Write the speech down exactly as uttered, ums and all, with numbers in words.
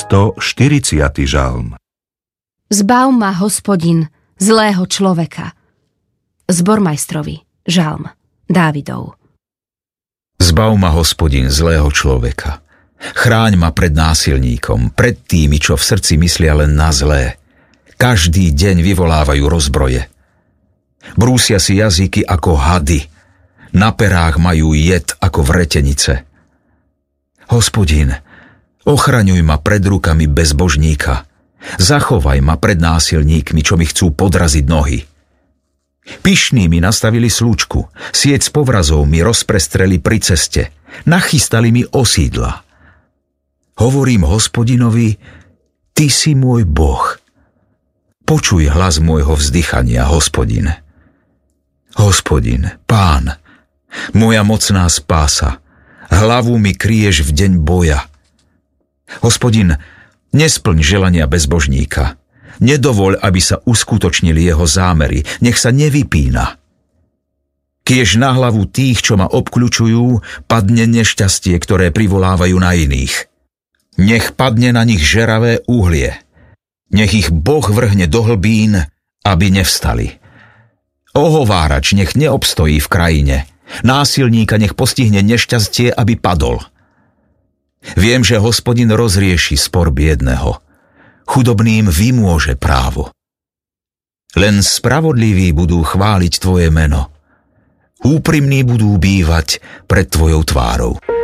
stoštyridsiaty žalm. Zbav ma, Hospodin, zlého človeka. Zbormajstrovi, žalm, Dávidov. Zbav ma, Hospodin, zlého človeka. Chráň ma pred násilníkom, pred tými, čo v srdci myslia len na zlé. Každý deň vyvolávajú rozbroje. Brúsia si jazyky ako hady. Na perách majú jed ako vretenice. Hospodin, ochraňuj ma pred rukami bezbožníka. Zachovaj ma pred násilníkmi, čo mi chcú podraziť nohy. Pyšní mi nastavili slučku, sieť z povrazov mi rozprestreli pri ceste, nachystali mi osídla. Hovorím Hospodinovi, Ty si môj Boh. Počuj hlas môjho vzdychania, Hospodin. Hospodin, Pán, moja mocná spása, hlavu mi kryješ v deň boja. Hospodin, nesplň želania bezbožníka. Nedovoľ, aby sa uskutočnili jeho zámery, nech sa nevypína. Kiež na hlavu tých, čo ma obkľučujú, padne nešťastie, ktoré privolávajú na iných. Nech padne na nich žeravé uhlie. Nech ich Boh vrhne do hlbín, aby nevstali. Ohovárač nech neobstojí v krajine. Násilníka nech postihne nešťastie, aby padol. Viem, že Hospodin rozrieši spor biedného. Chudobným vymôže právo. Len spravodliví budú chváliť Tvoje meno. Úprimní budú bývať pred Tvojou tvárou.